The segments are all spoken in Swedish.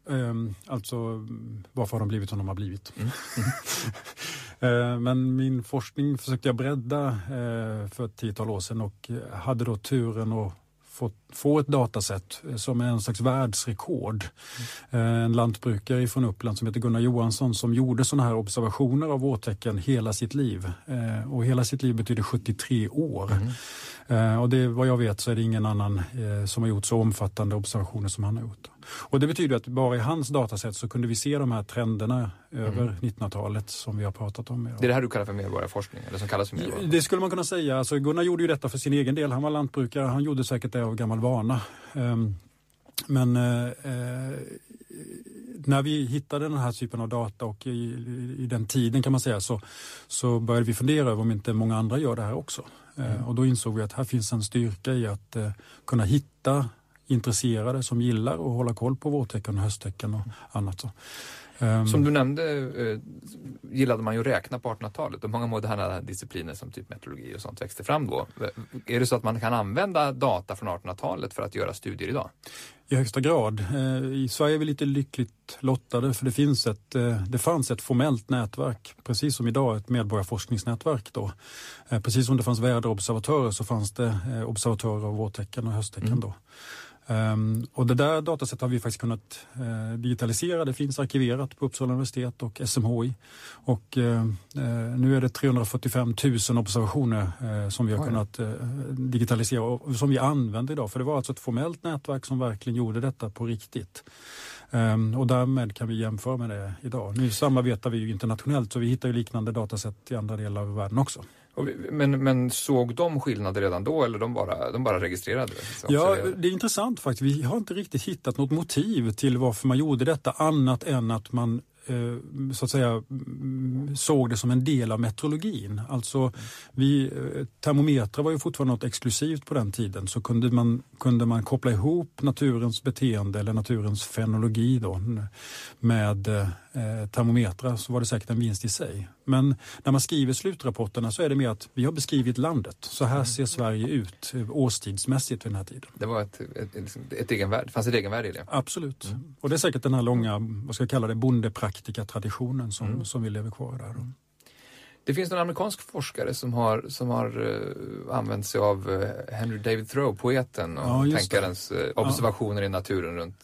Alltså varför har de blivit som de har blivit. Men min forskning försökte jag bredda för ett 10-tal år sedan och hade då turen att få ett dataset som är en slags världsrekord. En lantbrukare från Uppland som heter Gunnar Johansson som gjorde sådana här observationer av vårtecken hela sitt liv. Och hela sitt liv betyder 73 år. Och det, vad jag vet så är det ingen annan som har gjort så omfattande observationer som han har gjort. Och det betyder att bara i hans dataset så kunde vi se de här trenderna över 1900-talet som vi har pratat om. Det är det här du kallar för medborgarforskning? Eller som kallas för medborgarforskning? Det skulle man kunna säga. Alltså Gunnar gjorde ju detta för sin egen del. Han var lantbrukare. Han gjorde säkert det av gammal vana. Men när vi hittade den här typen av data och i den tiden kan man säga så började vi fundera över om inte många andra gör det här också. Och då insåg vi att här finns en styrka i att kunna hitta intresserade som gillar att hålla koll på vårtecken och hösttecken och annat. Så. Som du nämnde gillade man ju att räkna på 1800-talet och många moderna discipliner som typ meteorologi och sånt växte fram då. Är det så att man kan använda data från 1800-talet för att göra studier idag? I högsta grad. I Sverige är vi lite lyckligt lottade för det fanns ett formellt nätverk, precis som idag ett medborgarforskningsnätverk då. Precis som det fanns väderobservatörer så fanns det observatörer av vårtecken och hösttecken då. Och det där dataset har vi faktiskt kunnat digitalisera. Det finns arkiverat på Uppsala universitet och SMHI. Och nu är det 345 000 observationer som vi har kunnat digitalisera och som vi använder idag. För det var alltså ett formellt nätverk som verkligen gjorde detta på riktigt. Och därmed kan vi jämföra med det idag. Nu samarbetar vi ju internationellt så vi hittar ju liknande dataset i andra delar av världen också. Men såg de skillnader redan då eller de bara registrerade det? Ja, det är intressant faktiskt. Vi har inte riktigt hittat något motiv till varför man gjorde detta annat än att man så att säga såg det som en del av meteorologin. Alltså termometrar var ju fortfarande något exklusivt på den tiden så kunde man koppla ihop naturens beteende eller naturens fenologi då med termometrar så var det säkert en vinst i sig. Men när man skriver slutrapporterna så är det mer att vi har beskrivit landet. Så här ser Sverige ut årstidsmässigt vid den här tiden. Det var ett egenvärde, fanns ett egenvärde i det? Absolut. Och det är säkert den här långa, vad ska jag kalla det, bondepraktika-traditionen som vi lever kvar där. Det finns en amerikansk forskare som har använt sig av Henry David Thoreau, poeten och tänkarens observationer i naturen runt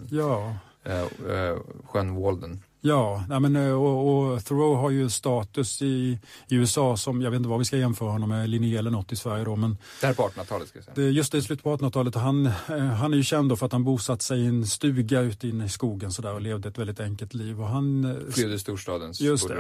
sjön Walden. Ja, och Thoreau har ju status i USA som, jag vet inte vad vi ska jämföra honom med, Linné eller något i Sverige då. Men det här på 1800-talet ska jag säga. Just det, i slutet på 1800-talet. Han är ju känd då för att han bosatt sig i en stuga ute inne i skogen så där, och levde ett väldigt enkelt liv. Och han flydde storstadens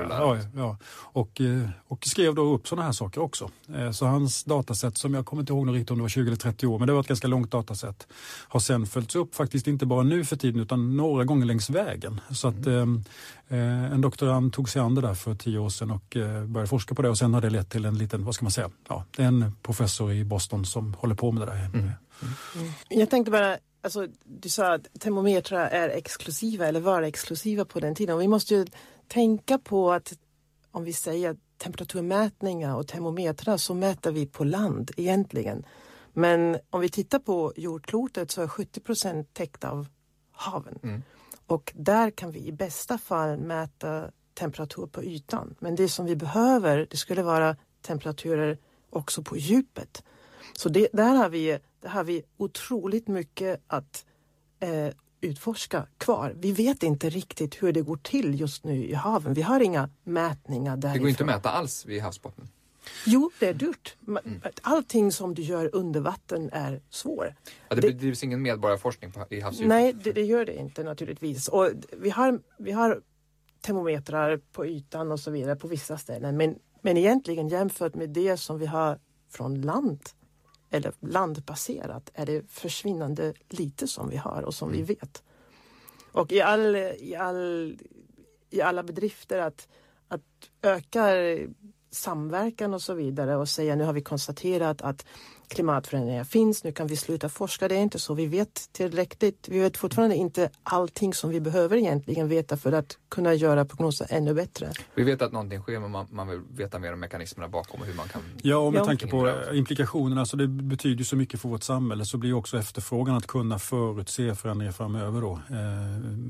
och skrev då upp sådana här saker också. Så hans dataset, som jag kommer inte ihåg riktigt om det var 20 eller 30 år, men det var ett ganska långt dataset, har sen följts upp faktiskt inte bara nu för tiden utan några gånger längs vägen. Så att en doktorand tog sig an det där för 10 år sedan och började forska på det och sen har det lett till en liten, vad ska man säga, det är en professor i Boston som håller på med det där. Jag tänkte bara, alltså, du sa att termometrar är exklusiva eller var exklusiva på den tiden. Och vi måste ju tänka på att om vi säger temperaturmätningar och termometrar så mäter vi på land egentligen. Men om vi tittar på jordklotet så är 70% täckt av haven. Och där kan vi i bästa fall mäta temperatur på ytan. Men det som vi behöver, det skulle vara temperaturer också på djupet. Så där har vi otroligt mycket att utforska kvar. Vi vet inte riktigt hur det går till just nu i haven. Vi har inga mätningar därifrån. Det går inte att mäta alls vid havsbotten? Jo, det är dyrt. Allting som du gör under vatten är svårt. Ja, det bedrivs ingen medborgarforskning i havsdjupet? Nej, det gör det inte naturligtvis. Och vi har termometrar på ytan och så vidare på vissa ställen. Men egentligen jämfört med det som vi har från land eller landbaserat är det försvinnande lite som vi har och som vi vet. Och i alla bedrifter att öka samverkan och så vidare och säga nu har vi konstaterat att klimatförändringar finns, nu kan vi sluta forska, det är inte så, vi vet tillräckligt, vi vet fortfarande inte allting som vi behöver egentligen veta för att kunna göra prognoser ännu bättre. Vi vet att någonting sker men man vill veta mer om mekanismerna bakom och hur man kan... Ja, och med tanke på implikationerna, så det betyder så mycket för vårt samhälle så blir också efterfrågan att kunna förutse förändringar framöver då.